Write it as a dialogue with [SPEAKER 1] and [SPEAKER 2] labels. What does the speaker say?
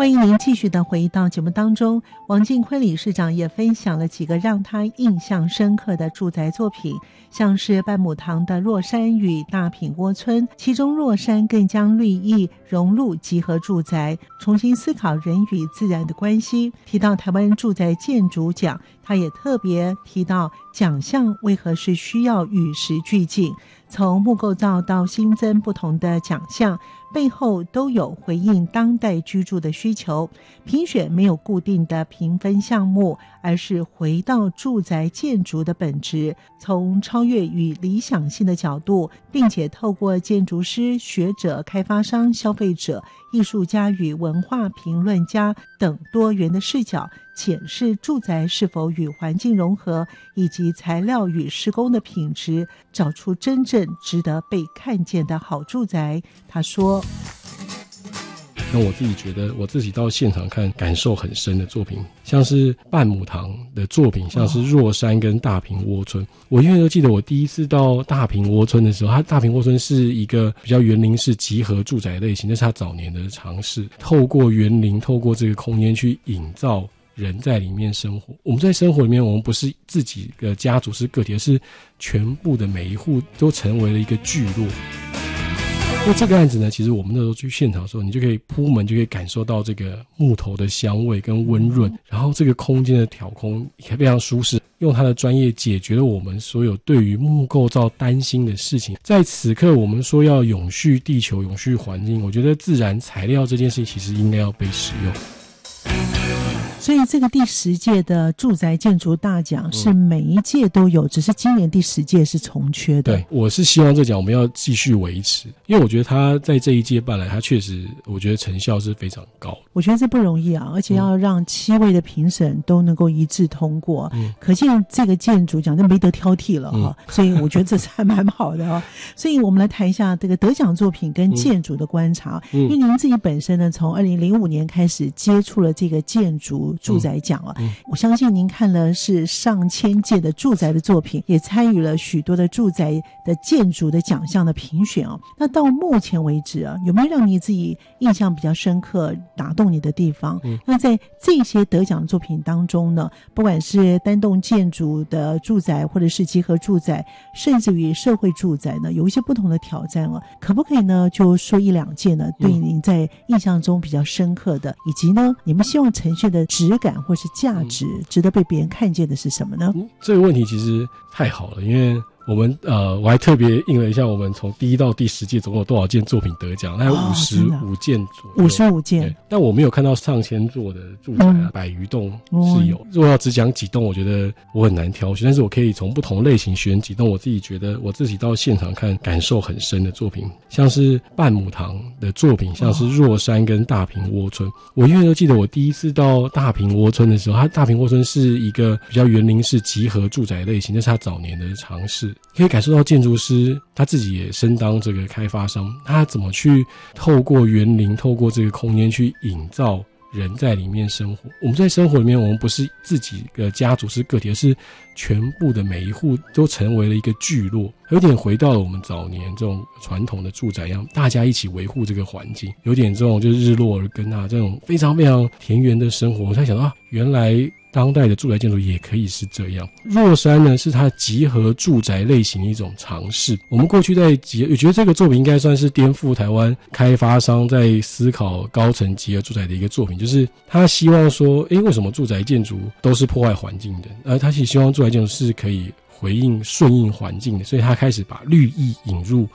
[SPEAKER 1] 欢迎您继续的回到节目当中。王进坤理事长也分享了几个让他印象深刻的住宅作品，像是半亩堂的若山与大品窝村，其中若山更将绿意融入集合住宅，重新思考人与自然的关系。提到台湾住宅建筑奖，他也特别提到奖项为何是需要与时俱进，从木构造到新增不同的奖项，背后都有回应当代居住的需求。评选没有固定的评分项目，而是回到住宅建筑的本质，从超越与理想性的角度，并且透过建筑师、学者、开发商、消费者、艺术家与文化评论家等多元的视角，检视住宅是否与环境融合，以及材料与施工的品质，找出真正值得被看见的好住宅。他说，
[SPEAKER 2] 那我自己觉得，我自己到现场看感受很深的作品，像是半亩堂的作品，像是若山跟大坪窝村。我永远都记得我第一次到大坪窝村的时候，它大坪窝村是一个比较园林式集合住宅类型，那是他早年的尝试，透过园林，透过这个空间去营造人在里面生活。我们在生活里面，我们不是自己的家族是个体，而是全部的每一户都成为了一个聚落。那这个案子呢，其实我们那时候去现场的时候，你就可以铺门，就可以感受到这个木头的香味跟温润，然后这个空间的挑空也非常舒适，用他的专业解决了我们所有对于木构造担心的事情。在此刻我们说要永续地球、永续环境，我觉得自然材料这件事情其实应该要被使用。
[SPEAKER 1] 所以这个第10届的住宅建筑大奖是每一届都有，只是今年第10届是重缺的。
[SPEAKER 2] 对，我是希望这奖我们要继续维持，因为我觉得他在这一届办来，他确实我觉得成效是非常高。
[SPEAKER 1] 我觉得这不容易啊，而且要让7位的评审都能够一致通过，可见这个建筑奖就没得挑剔了哈。所以我觉得这是还蛮好的哦。所以我们来谈一下这个得奖作品跟建筑的观察，因为您自己本身呢，从2005年开始接触了这个建筑住宅奖啊，我相信您看了是上千件的住宅的作品，也参与了许多的住宅的建筑的奖项的评选哦。那到目前为止啊，有没有让你自己印象比较深刻、打动你的地方？那在这些得奖作品当中呢，不管是单栋建筑的住宅，或者是集合住宅，甚至于社会住宅呢，有一些不同的挑战哦。可不可以呢，就说1、2件呢，对您在印象中比较深刻的，以及呢，你们希望呈现的质感或是价值，值得被别人看见的是什么呢？
[SPEAKER 2] 这个问题其实太好了，因为我们我还特别印了一下，我们从第1到第10届总共有多少件作品得奖，大概55件左右
[SPEAKER 1] ，55件。
[SPEAKER 2] 但我没有看到上千座的住宅100余栋是有。如果要只讲几栋，我觉得我很难挑选，但是我可以从不同类型选几栋我自己觉得我自己到现场看感受很深的作品，像是半亩堂的作品，像是若山跟大坪窝村。我永远都记得我第一次到大坪窝村的时候，它大坪窝村是一个比较园林式集合住宅类型，那是他早年的尝试。可以感受到建筑师他自己也身当这个开发商，他怎么去透过园林，透过这个空间去营造人在里面生活。我们在生活里面，我们不是自己的家族是个体，而是全部的每一户都成为了一个聚落，有点回到了我们早年这种传统的住宅一样，大家一起维护这个环境，有点这种就是日落而耕啊，这种非常非常田园的生活。我才想到原来当代的住宅建筑也可以是这样。若山呢，是它集合住宅类型的一种尝试。我们过去在我觉得这个作品应该算是颠覆台湾开发商在思考高层集合住宅的一个作品，就是他希望说，为什么住宅建筑都是破坏环境的？而他其实希望住宅建筑是可以顺应环境的，所以他开始把绿意引入